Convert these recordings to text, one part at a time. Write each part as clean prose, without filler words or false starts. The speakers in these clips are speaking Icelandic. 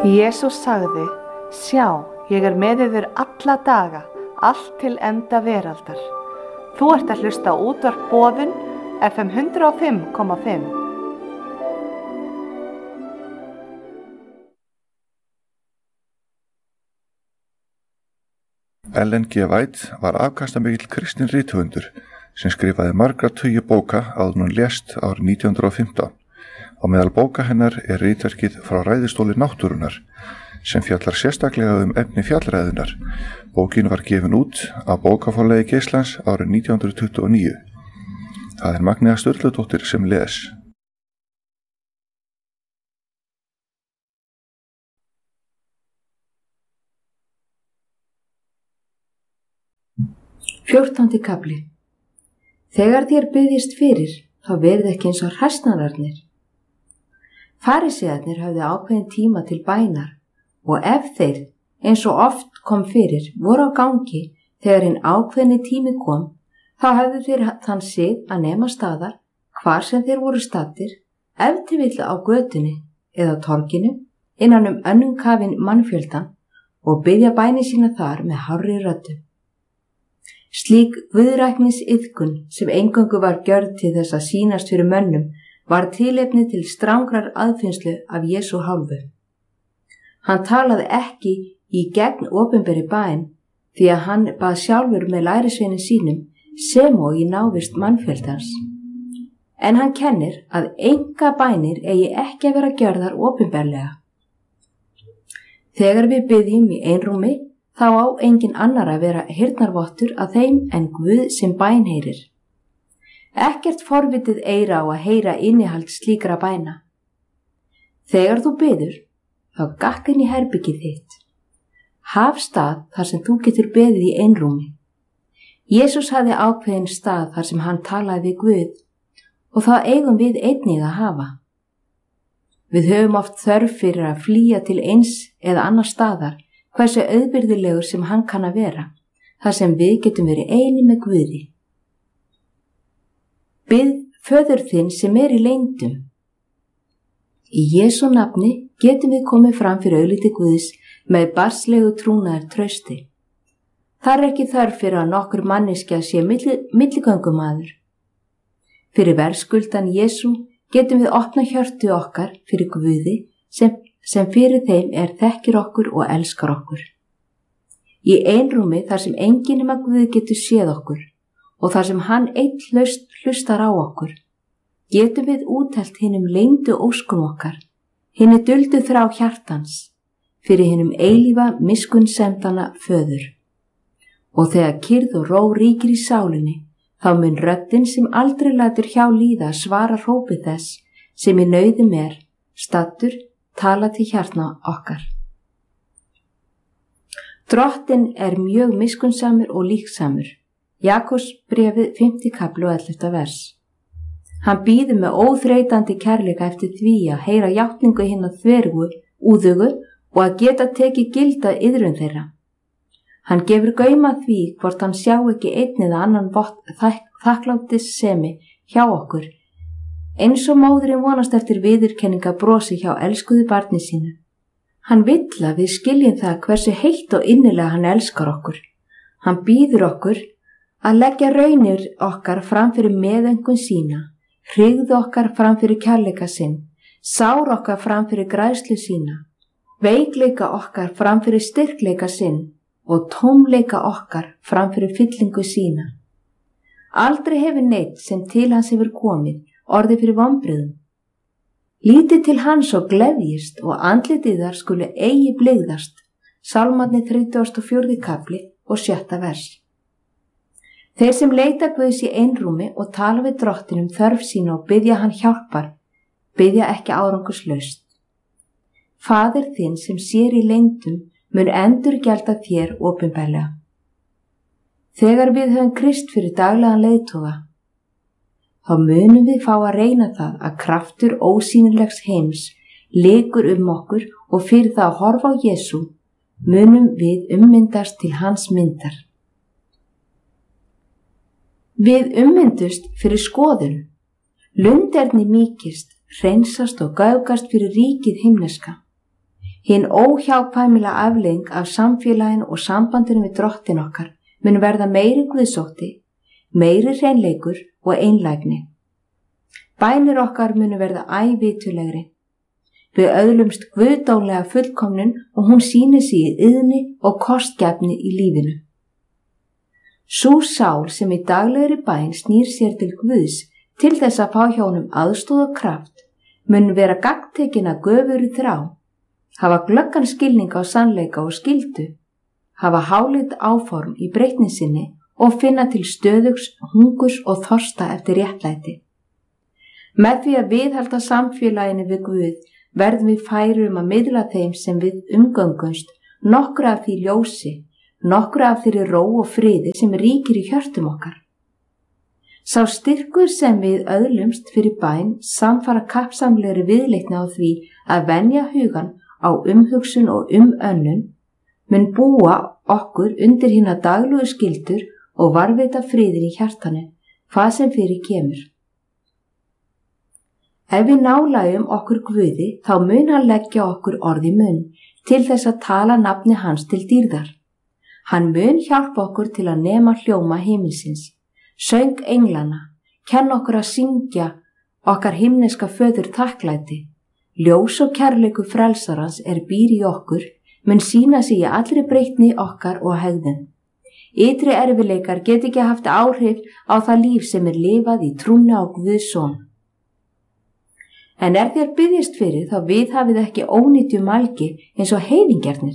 Jesús sagði, sjá, ég með yður alla daga, allt til enda veraldar. Þú ert að hlusta á útvarp Boðun, FM 105,5. Ellen G. White var afkastamikill kristinn rithöfundur sem skrifaði margra tugi bóka áður en hún lést árið 1915. Á meðal bóka hennar ritverkið Frá ræðustóli náttúrunnar sem fjallar sérstaklega efni fjallræðunnar. Bókin var gefin út af bókaforlagi Geislands árið 1929. Það Magnea Sturludóttir sem les. Fjórtándi kafli. Þegar þér biðjist fyrir, þá verið ekki eins og hræsnararnir. Farisearnir höfðu ákveðin tíma til bænar og ef þeir, eins og oft kom fyrir, voru á gangi þegar hinn ákveðni tími kom, þá höfðu þeir þann sig að nema staðar hvar sem þeir voru staddir, ef til vill á götunni eða á torginu, innan önnum kafin mannfjöldan og biðja bæni sína þar með hárri röddu. Slík guðræknisiðkun sem eingöngu var gjörð til þess að sýnast fyrir mönnum var tilefni til strangrar aðfinnslu af Jesú hálfu. Hann talaði ekki í gegn opinberri bæn því að hann bað sjálfur með lærisveinum sínum sem og í návist mannfjöldans. En hann kennir að enga bænir eigi ekki að vera gjörðar opinberlega. Þegar við biðjum í einrúmi, þá á engin annar að vera heyrnarvottur að þeim en Guð sem bænheyrir. Ekkert forvitið eyra á að heyra innihald slíkra bæna. Þegar þú biður, þá gakk inn í herbergið þitt. Haf stað þar sem þú getur beðið í einrúmi. Jesús hafði ákveðin stað þar sem hann talaði við Guð og það eigum við einnig að hafa. Við höfum oft þörf fyrir að flýja til eins eða annar staðar, hversu auðbyrðilegur sem hann kann að vera, þar sem við getum verið eini með Guði. Bið föður þinn sem í leyndum. Í Jesú nafni getum við komið fram fyrir augliti Guðs með barnslegu trúnaðar trausti. Þar ekki þörf fyrir að nokkur manneskja sé milligöngumaður. Fyrir verðskuldan Jesú getum við opna hjörtu okkar fyrir Guði sem fyrir þeim þekkir okkur og elskar okkur. Í einrúmi þar sem enginn nema Guð getur séð okkur og þar sem hann einn hlustar á okkur, getum við úttelt hinum leyndu óskum okkar, hinni duldu þrá hjartans, fyrir hinum eilífa miskunnsemdana föður. Og þegar kyrrð og ró ríkir í sálinni, þá mun röddin sem aldrei lætur hjá líða svara hrópi þess sem í nauðum staddur tala til hjartna okkar. Drottinn mjög miskunnsamur og líksamur. Jakobs bréfið 5. kafli og 11. vers. Hann býður með óþreytandi kærleika eftir því að heyra játningu hinna þvergu, úðugu og að geta tekið gilda iðrun þeirra. Hann gefur gauma því hvort hann sjá ekki einn eða annan þakklátissemi hjá okkur, eins og móðurinn vonast eftir viðurkenninga brosi hjá elskuðu barni sínu. Hann vill að við skiljum það hversu heitt og innilega hann elskar okkur. Hann býður okkur að leggja raunir okkar fram fyrir meðöngun sína, hryggð okkar fram fyrir kærleika sinn, sár okkar fram fyrir græðslu sína, veikleika okkar fram fyrir styrkleika sinn og tómleika okkar fram fyrir fyllingu sína. Aldrei hefur neitt sem til hans hefur komið orðið fyrir vonbrigðum. Lítið til hans og gleðjist og andlitið þar skuli eigi blygðast. Sálmarnir 34. kafli og 7. vers. Þeir sem leita Guðs í einrúmi og tala við drottin þörf sína og biðja hann hjálpar, biðja ekki árangurslaust. Faðir þinn sem sér í leyndum mun endurgjalda þér opinberlega. Þegar við höfum Krist fyrir daglegan leiðtoga, þá munum við fá að reyna það að kraftur ósýnilegs heims leikur okkur og fyrir það að horfa á Jesú munum við ummyndast til hans myndar. Við ummyndust fyrir skoðun. Lunderni mýkist, hreinsast og gaugast fyrir ríkið himneska. Hinn óhjákvæmilega afleiðing af samfélaginu og sambandinu við drottin okkar mun verða meiri guðsótti, meiri hreinleikur og einlægni. Bænir okkar munu verða ævitulegri. Við öðlumst guðdómlega fullkomnun og hún sýnir sig í iðni og kostgæfni í lífinu. Sú sál sem í daglegri bæn snýr sér til Guðs til þess að fá hjá honum aðstoð og kraft, mun vera gagntekin að göfugri þrá, hafa glöggan skilning á sannleika og skyldu, hafa hálit áform í breytni sinni og finna til stöðugs, hungurs og þorsta eftir réttlæti. Með því að viðhalda samfélaginu við Guð verðum við færir að miðla þeim sem við umgöngumst nokkru af því ljósi, nokkru af þeirri ró og friði sem ríkir í hjörtum okkar. Sá styrkur sem við öðlumst fyrir bæn samfara kappsamlegri viðleitni á því að venja hugan á umhugsun og önnun mun búa okkur undir hina daglegu skyldur og varðveita friðin í hjartanu, hvað sem fyrir kemur. Ef við nálægjum okkur Guði, þá mun hann leggja okkur orð í munn til þess að tala nafni hans til dýrðar. Hann mun hjálpa okkur til að nema hljóma himinsins, söng englana, kenna okkur að syngja okkar himneska föður þakklæti. Ljós og kærleikur frelsarans býr í okkur, mun sýna sig í allri breytni okkar og hegðun. Ytri erfileikar get ekki haft áhrif á það líf sem lifað í trúnni á Guðs son. En þér biðjast fyrir þá viðhafið ekki ónýtju mælgi eins og heiðingjarnir.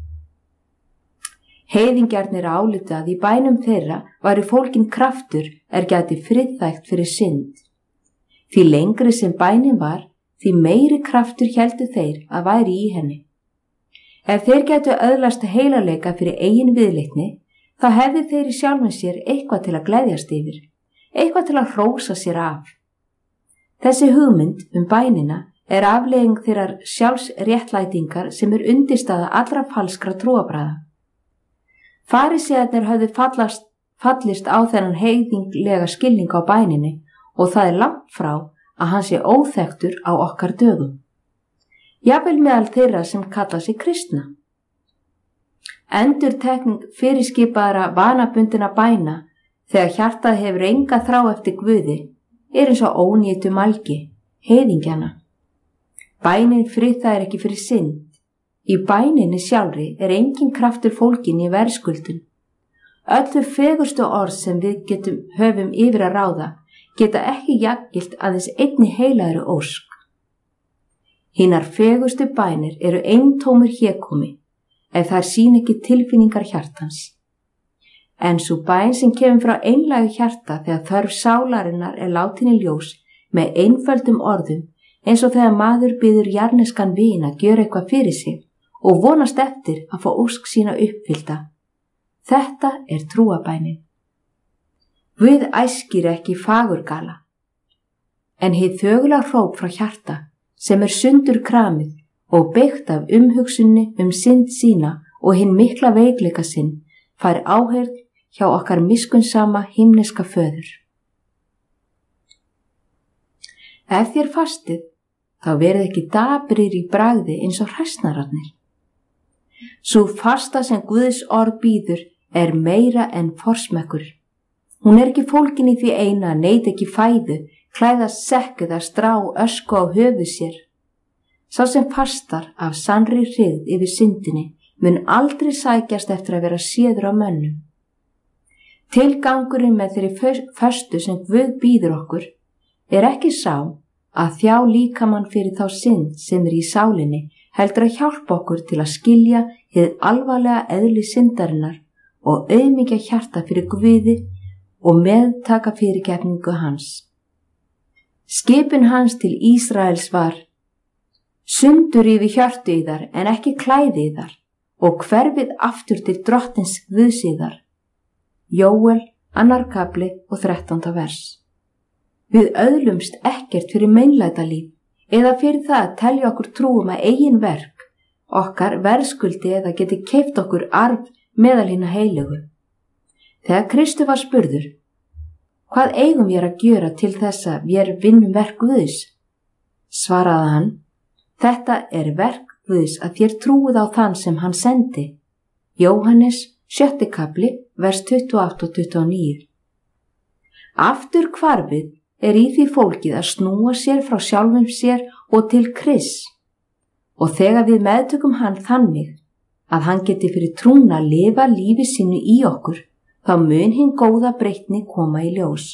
Heiðingjarnir álíta að í bænum þeirra væri fólkin kraftur gæti friðþægt fyrir synd. Því lengri sem bænin var, því meiri kraftur héldu þeir að væri í henni. Ef þeir gætu öðlast heilarleika fyrir eigin viðleitni, þá hefði þeir í sjálfum sér eitthvað til að gleðjast yfir, eitthvað til að hrósa sér af. Þessi hugmynd bænina afleiðing þeirrar sjálfsréttlætingar sem undirstaða allra falskra trúarbragða. Farísearnir höfðu fallist á þennan heiðinglega skilning á bæninni og það langt frá að hann sé óþekktur á okkar dögum. Jafnvel meðal þeirra sem kalla sig kristna. Endurtekning fyrirskipaðra vanabundinna bæna þegar hjartað hefur enga þrá eftir Guði eins og ónýtu mælgi, heiðingjana. Bænin friðþægir ekki fyrir synd. Í bæninni sjálfri engin kraftur fólginn í verðskuldun. Öllu fegurstu orð sem við höfum yfir að ráða geta ekki jafngilt aðeins einni heilaðri ósk. Hinar fegurstu bænir eintómur hégómi ef þær sýna ekki tilfinningar hjartans. En sú bæn sem kemur frá einlægu hjarta þegar þörf sálarinnar látin í ljós með einföldum orðum eins og þegar maður biður jarneskan vin að gjöra eitthvað fyrir sig og vonast eftir að fá ósk sína uppfyllta. Þetta trúabænin. Guð æskir ekki fagurgala, en hið þögula hróp frá hjarta sem sundur kramið og beygt af umhugsunni synd sína og hinn mikla veikleika sinn fær áheyrn hjá okkar miskunnsama himneska föður. Ef þér fastið, þá verið ekki daprir í bragði eins og hræsnararnir. Sú fasta sem Guðs orð býður meira en forsmekkur. Hún ekki fólkin í því eina að neita ekki fæðu, klæðast sekk eða strá ösku á höfuð sér. Sá sem fastar af sannri hryggð yfir syndinni mun aldrei sækjast eftir að vera séður á mönnum. Tilgangurinn með þeirri föstu sem Guð býður okkur ekki sá að þjá líkamann fyrir þá synd sem í sálinni, heldur að hjálpa okkur til að skilja hið alvarlega eðli syndarinnar og auðmýkja hjarta fyrir Guði og meðtaka fyrirgefningu hans. Skipun hans til Ísraels var: sundur yfir hjörtu yðar en ekki klæði yðar og hverfið aftur til drottins Guðs yðar. Jóel, 2. kafli og 13. vers. Við öðlumst ekkert fyrir meinlæta líf eða fyrir það að telja okkur trúum að eigin verk, okkar verðskuldi eða geti keypt okkur arf meðal hinna heilögu. Þegar Kristur var spurður: hvað eigum við að gjöra til þess að við vinnum verk Guðs? Svaraði hann: þetta verk Guðs að þér trúið á þann sem hann sendi. Jóhannes 7. kapli, vers 28 og 29. Aftur hvarfið er í því fólkið að snúa sér frá sjálfum sér og til Krists. Og þegar við meðtökum hann þannig að hann geti fyrir trúna að lifa lífi sínu í okkur, þá mun hinn góða breytni koma í ljós.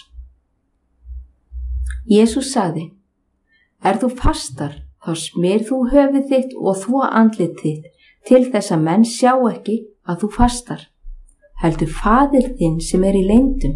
Jesús sagði: Er þú fastar, þá smyr þú höfuð þitt og þvo andlit þitt til þess að menn sjá ekki að þú fastar, heldur Faðir þinn sem er í leyndum.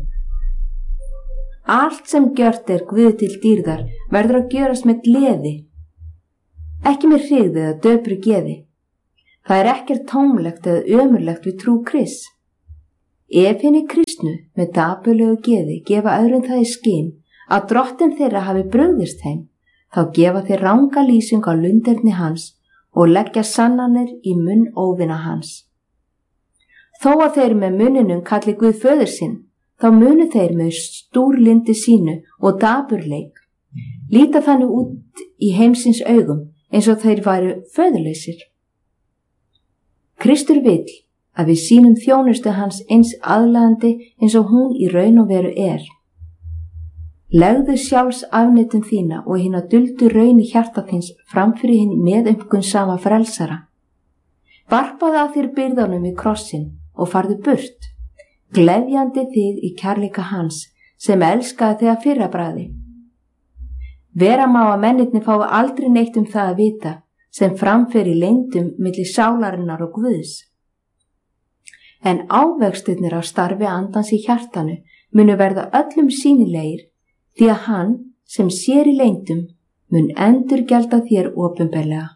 Allt sem gjört er Guði til dýrðar verður að gjörast með gleði, ekki með hryggð eða döpru geði. Það er ekkert tómlegt eða ömurlegt við trú Krists. Ef hinni kristnu með dapurlegu geði gefa öðrum það í skyn að drottin þeirra hafi brugðist þeim, þá gefa þeir ranga lýsing á lunderni hans og leggja sannanir í munn óvina hans. Þó að þeir með munninum kalli Guð föður sinn, þá munu þeir með stúrlyndi sínu og dapurleik líta þannig út í heimsins augum eins og þeir væru föðurlausir. Kristur vill að við sýnum þjónustu hans eins aðlaðandi eins og hún í raun og veru er. Legðu sjálfs afneitun þína og hina duldu raun í hjarta þins framfyrir hinn meðumkunnsama frelsara. Varpaðu að þér byrðunum við krossin og farðu burt, gleðjandi þig í kærleika hans sem elskaði þig að fyrrabragði. Vera má að mennirnir fái aldrei neitt það að vita sem framfyrir leyndum milli sálarinnar og Guðs. En ávextirnir á starfi andans í hjartanu munu verða öllum sýnilegir, því að hann sem sér í leyndum mun endurgjalda þér opinberlega.